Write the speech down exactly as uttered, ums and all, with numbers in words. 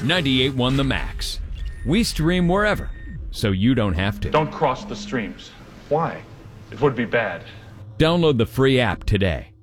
ninety-eight point one The Max. We stream wherever, so you don't have to. Don't cross the streams. Why? It would be bad. Download the free app today.